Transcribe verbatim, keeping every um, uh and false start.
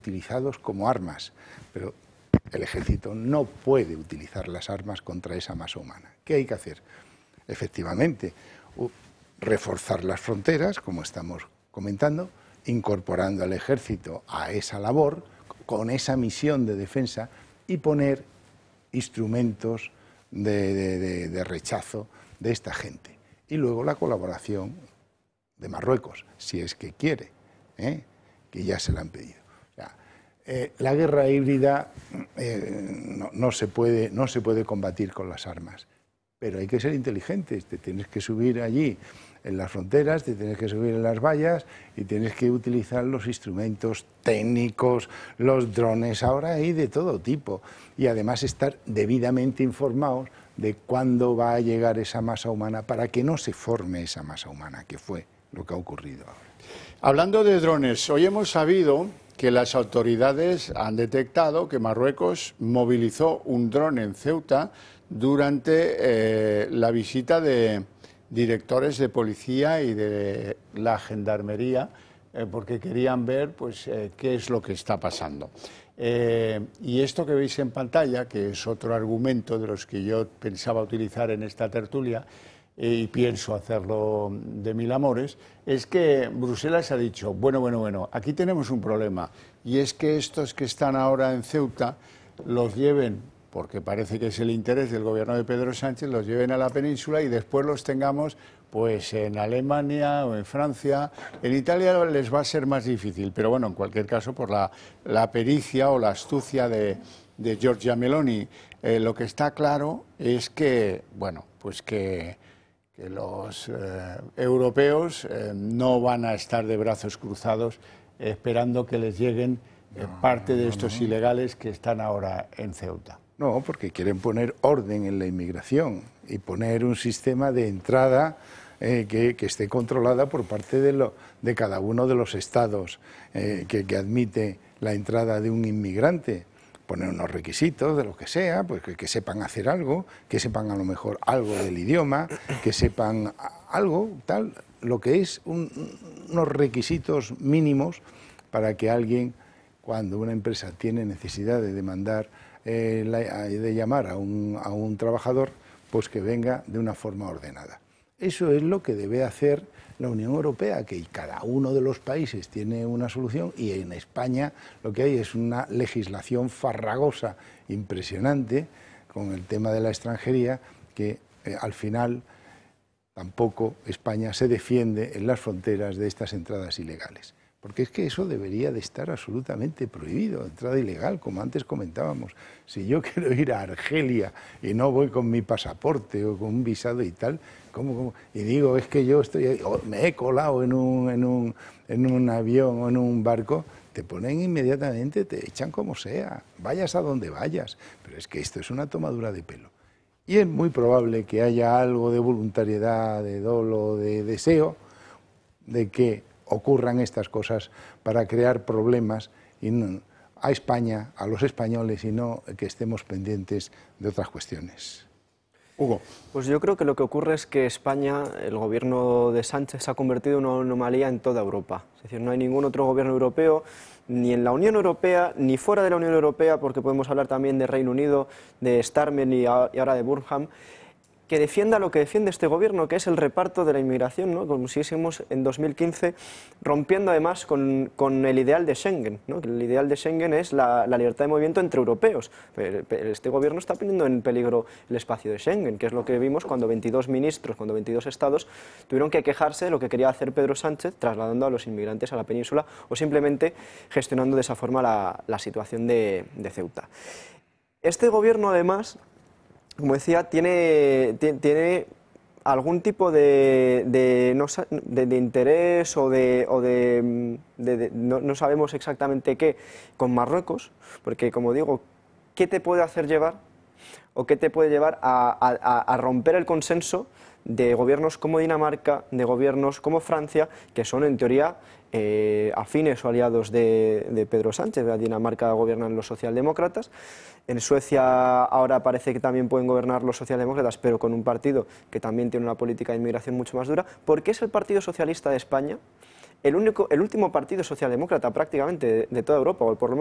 utilizados como armas, pero el ejército no puede utilizar las armas contra esa masa humana. ¿Qué hay que hacer? Efectivamente, reforzar las fronteras, como estamos comentando, incorporando al ejército a esa labor, con esa misión de defensa, y poner instrumentos de, de, de, de rechazo de esta gente. Y luego la colaboración de Marruecos, si es que quiere, ¿eh? que ya se la han pedido. O sea, eh, la guerra híbrida eh, no, no, se puede, no se puede combatir con las armas, pero hay que ser inteligentes. Te tienes que subir allí en las fronteras, te tienes que subir en las vallas y tienes que utilizar los instrumentos técnicos, los drones, ahora hay de todo tipo, y además estar debidamente informados de cuándo va a llegar esa masa humana para que no se forme esa masa humana, que fue lo que ha ocurrido ahora. Hablando de drones, hoy hemos sabido que las autoridades han detectado que Marruecos movilizó un dron en Ceuta durante eh, la visita de directores de policía y de la gendarmería, eh, porque querían ver pues, eh, qué es lo que está pasando. Eh, y esto que veis en pantalla, que es otro argumento de los que yo pensaba utilizar en esta tertulia, y pienso hacerlo de mil amores, es que Bruselas ha dicho, bueno, bueno, bueno, aquí tenemos un problema, y es que estos que están ahora en Ceuta los lleven, porque parece que es el interés del gobierno de Pedro Sánchez, los lleven a la península y después los tengamos pues en Alemania o en Francia. En Italia les va a ser más difícil, pero bueno, en cualquier caso, por la, la pericia o la astucia de, de Giorgia Meloni, eh, lo que está claro es que, bueno, pues que... que los eh, europeos eh, no van a estar de brazos cruzados eh, esperando que les lleguen eh, no, parte de estos no, no. ilegales que están ahora en Ceuta. No, porque quieren poner orden en la inmigración y poner un sistema de entrada eh, que, que esté controlada por parte de, lo, de cada uno de los estados eh, que, que admite la entrada de un inmigrante. Poner unos requisitos de lo que sea, pues que, que sepan hacer algo, que sepan a lo mejor algo del idioma, que sepan algo, tal, lo que es un, unos requisitos mínimos para que alguien, cuando una empresa tiene necesidad de demandar, eh, la, de llamar a un, a un trabajador, pues que venga de una forma ordenada. Eso es lo que debe hacer la Unión Europea, que cada uno de los países tiene una solución, y en España lo que hay es una legislación farragosa, impresionante, con el tema de la extranjería, que eh, al final tampoco España se defiende en las fronteras de estas entradas ilegales. Porque es que eso debería de estar absolutamente prohibido, entrada ilegal, como antes comentábamos. Si yo quiero ir a Argelia y no voy con mi pasaporte o con un visado y tal, ¿cómo, cómo? Y digo, es que yo estoy, oh, me he colado en un, en, un, en un avión o en un barco, te ponen inmediatamente, te echan como sea, vayas a donde vayas. Pero es que esto es una tomadura de pelo. Y es muy probable que haya algo de voluntariedad, de dolo, de deseo, de que ocurran estas cosas para crear problemas y no, a España, a los españoles, y no que estemos pendientes de otras cuestiones. Hugo. Pues yo creo que lo que ocurre es que España, el gobierno de Sánchez, se ha convertido en una anomalía en toda Europa. Es decir, no hay ningún otro gobierno europeo, ni en la Unión Europea, ni fuera de la Unión Europea, porque podemos hablar también de Reino Unido, de Starmer y ahora de Burnham, que defienda lo que defiende este gobierno, que es el reparto de la inmigración, ¿no? Como si fuésemos en dos mil quince, rompiendo además con, con el ideal de Schengen, ¿no? El ideal de Schengen es la, la libertad de movimiento entre europeos. Pero este gobierno está poniendo en peligro el espacio de Schengen, que es lo que vimos cuando veintidós ministros, cuando veintidós estados tuvieron que quejarse de lo que quería hacer Pedro Sánchez, trasladando a los inmigrantes a la península o simplemente gestionando de esa forma la, la situación de, de Ceuta. Este gobierno además, como decía, tiene, tiene algún tipo de, de, no, de, de interés o de, o de, de, de no, no sabemos exactamente qué con Marruecos, porque como digo, ¿qué te puede hacer llevar o qué te puede llevar a, a, a romper el consenso de gobiernos como Dinamarca, de gobiernos como Francia, que son en teoría eh, afines o aliados de, de Pedro Sánchez? En Dinamarca gobiernan los socialdemócratas, en Suecia ahora parece que también pueden gobernar los socialdemócratas, pero con un partido que también tiene una política de inmigración mucho más dura, porque es el Partido Socialista de España el, único, el último partido socialdemócrata prácticamente de, de toda Europa, o por lo menos